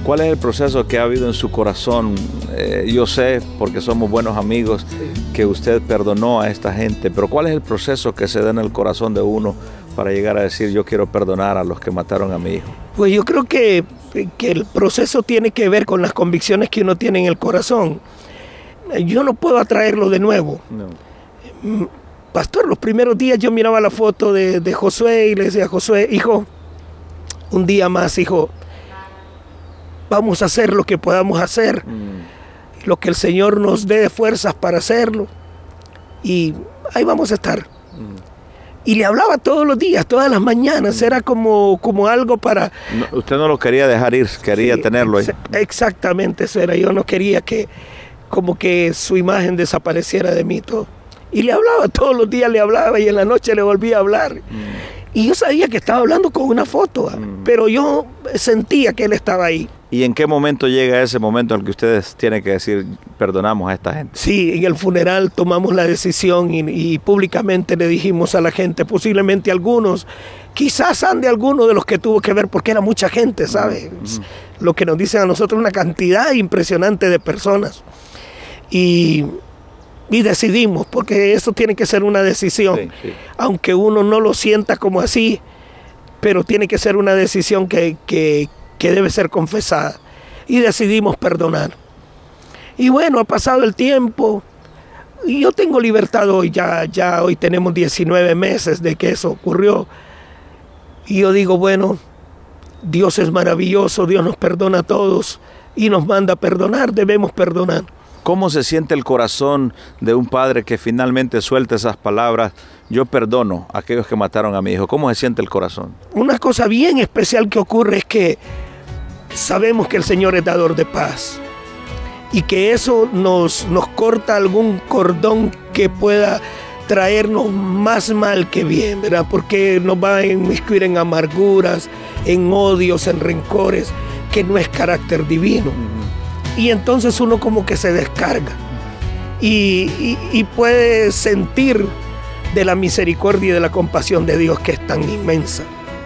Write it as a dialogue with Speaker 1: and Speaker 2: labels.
Speaker 1: ¿Cuál es el proceso que ha habido en su corazón? Yo sé, porque somos buenos amigos, que usted perdonó a esta gente, pero ¿cuál es el proceso que se da en el corazón de uno para llegar a decir yo quiero perdonar a los que mataron a mi hijo?
Speaker 2: Pues yo creo que el proceso tiene que ver con las convicciones que uno tiene en el corazón. Yo no puedo atraerlo de nuevo. No. Pastor, los primeros días yo miraba la foto de Josué y le decía a Josué, hijo, un día más, hijo, vamos a hacer lo que podamos hacer, lo que el Señor nos dé fuerzas para hacerlo, y ahí vamos a estar. Y le hablaba todos los días, todas las mañanas, era como algo para...
Speaker 1: No, usted no lo quería dejar ir, quería sí, tenerlo ahí.
Speaker 2: Exactamente, eso era, yo no quería que su imagen desapareciera de mí todo. Y le hablaba, todos los días le hablaba, y en la noche le volvía a hablar. Y yo sabía que estaba hablando con una foto, pero yo sentía que él estaba ahí.
Speaker 1: ¿Y en qué momento llega ese momento en el que ustedes tienen que decir, perdonamos a esta gente?
Speaker 2: Sí, en el funeral tomamos la decisión y públicamente le dijimos a la gente, posiblemente algunos, quizás ande alguno de los que tuvo que ver, porque era mucha gente, ¿sabes? Lo que nos dicen a nosotros, una cantidad impresionante de personas. Y decidimos, porque eso tiene que ser una decisión, sí. Aunque uno no lo sienta como así, pero tiene que ser una decisión que debe ser confesada, y decidimos perdonar. Y bueno, ha pasado el tiempo, y yo tengo libertad hoy, ya hoy tenemos 19 meses de que eso ocurrió, y yo digo, bueno, Dios es maravilloso, Dios nos perdona a todos, y nos manda a perdonar, debemos perdonar.
Speaker 1: ¿Cómo se siente el corazón de un padre que finalmente suelta esas palabras? Yo perdono a aquellos que mataron a mi hijo. ¿Cómo se siente el corazón?
Speaker 2: Una cosa bien especial que ocurre es que sabemos que el Señor es dador de paz y que eso nos corta algún cordón que pueda traernos más mal que bien, ¿verdad? Porque nos va a inmiscuir en amarguras, en odios, en rencores, que no es carácter divino. Y entonces uno como que se descarga y puede sentir de la misericordia y de la compasión de Dios, que es tan inmensa.